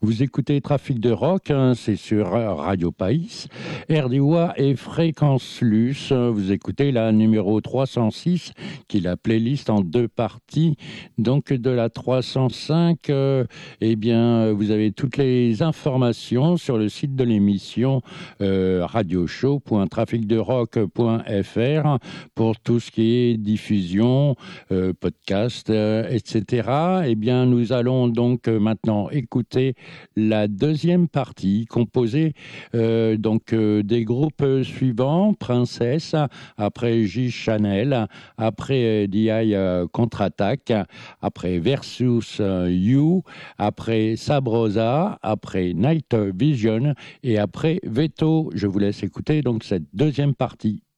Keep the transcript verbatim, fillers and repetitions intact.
Vous écoutez Trafic de Rock, hein, c'est sur Radio Païs, R D O A et Fréquence Luce. Vous écoutez la numéro trois cent six, qui est la playlist en deux parties. Donc de la trois cent cinq, euh, eh bien, vous avez toutes les informations sur le site de l'émission euh, radioshow point trafic de rock point f r pour tout ce qui est diffusion, euh, podcast, euh, et cetera. Eh bien, nous allons donc euh, maintenant écouter la deuxième partie composée euh, donc euh, des groupes suivants: Princesse, après J Chanel, après D I euh, Contre-Attaque, après Versus euh, You, après Sabrosa, après Night Vision et après Veto. Je vous laisse écouter donc cette deuxième partie.